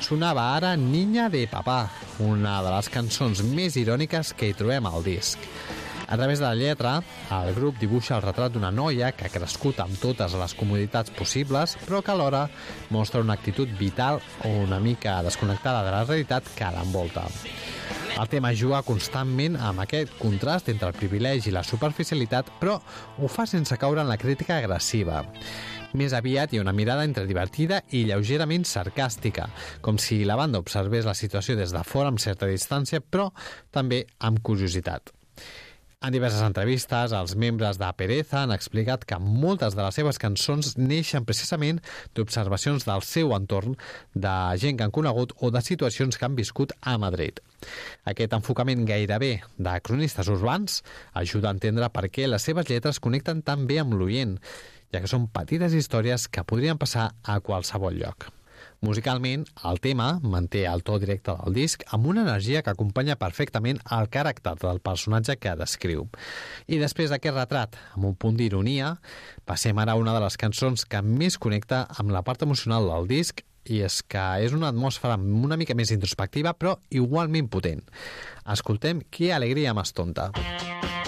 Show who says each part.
Speaker 1: Sonava ara Niña de Papá, una de les cançons més iròniques que hi trobem al disc. A través de la lletra, el grup dibuixa el retrat d'una noia que ha crescut amb totes les comoditats possibles, però que alhora mostra una actitud vital o una mica desconnectada de la realitat que l'envolta. El tema juga constantment amb aquest contrast entre el privilegi i la superficialitat, però ho fa sense caure en la crítica agressiva. Més aviat hi ha una mirada entre divertida i lleugerament sarcàstica, com si la banda observés la situació des de fora amb certa distància, però també amb curiositat. En diverses entrevistes, els membres de Pereza han explicat que moltes de les seves cançons neixen precisament d'observacions del seu entorn, de gent que han conegut o de situacions que han viscut a Madrid. Aquest enfocament gairebé de cronistes urbans ajuda a entendre per què les seves lletres connecten tan bé amb l'oient, ja que són petites històries que podrien passar a qualsevol lloc. Musicalment, el tema manté el to directe del disc amb una energia que acompanya perfectament el caràcter del personatge que descriu. I després d'aquest retrat, amb un punt d'ironia, passem ara a una de les cançons que més connecta amb la part emocional del disc, i és que és una atmosfera una mica més introspectiva, però igualment potent. Escoltem Qué alegría más tonta.